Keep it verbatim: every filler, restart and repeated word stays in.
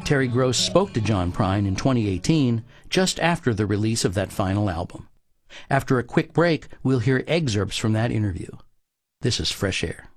Terry Gross spoke to John Prine in twenty eighteen, just after the release of that final album. After a quick break, we'll hear excerpts from that interview. This is Fresh Air.